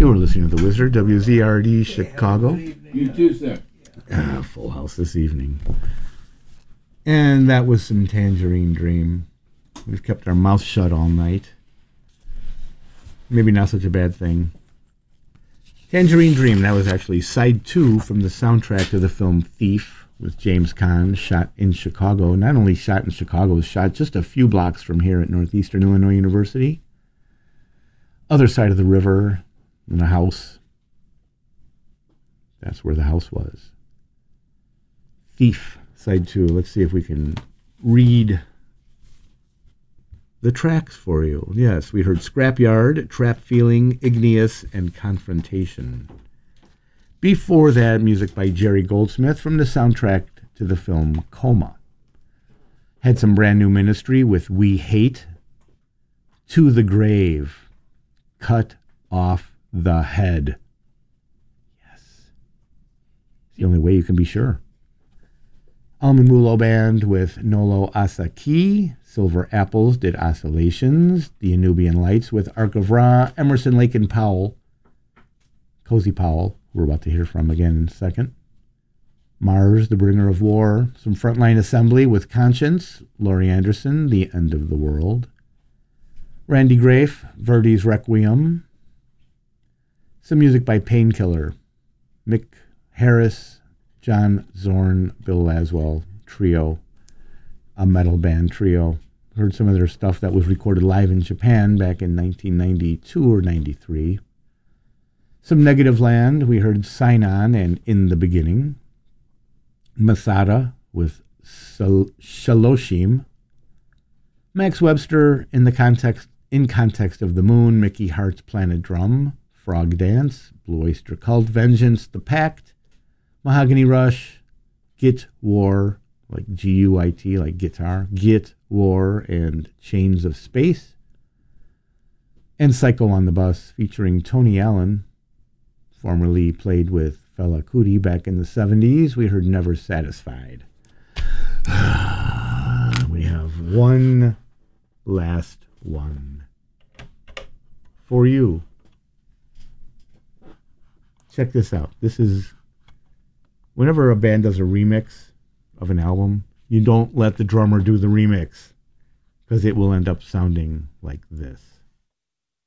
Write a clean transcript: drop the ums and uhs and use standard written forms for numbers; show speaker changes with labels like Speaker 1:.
Speaker 1: You're listening to The Wizard, WZRD Chicago.
Speaker 2: You too, sir.
Speaker 1: Full house this evening. And that was some Tangerine Dream. We've kept our mouth shut all night. Maybe not such a bad thing. Tangerine Dream, that was actually side 2 from the soundtrack to the film Thief with James Caan, shot in Chicago. Not only shot in Chicago, it was shot just a few blocks from here at Northeastern Illinois University. Other side of the river, in a house. That's where the house was. Thief, side 2. Let's see if we can read the tracks for you. Yes, we heard Scrapyard, Trap Feeling, Igneous, and Confrontation. Before that, music by Jerry Goldsmith from the soundtrack to the film Coma. Had some brand new Ministry with We Hate, To the Grave, Cut Off the Head. Yes. It's the only way you can be sure. Almond Mulo Band with Nolo Asaki. Silver Apples did Oscillations. The Anubian Lights with Ark of Ra. Emerson, Lake and Powell. Cozy Powell, who we're about to hear from again in a second. Mars, The Bringer of War. Some Frontline Assembly with Conscience. Laurie Anderson, The End of the World. Randy Grafe, Verdi's Requiem. Some music by Painkiller. Mick Harris, John Zorn, Bill Laswell trio, a metal band trio. Heard some of their stuff that was recorded live in Japan back in 1992 or 93. Some Negative Land. We heard Sign On and In the Beginning. Masada with Shaloshim. Max Webster, In Context of the Moon. Mickey Hart's Planet Drum. Frog Dance. Blue Oyster Cult. Vengeance, The Pact. Mahogany Rush, Git War, like G-U-I-T, like guitar, Git War, and Chains of Space. And Psycho on the Bus, featuring Tony Allen, formerly played with Fela Kuti back in the 70s. We heard Never Satisfied. We have one last one for you. Check this out. This is... Whenever a band does a remix of an album, you don't let the drummer do the remix because it will end up sounding like this.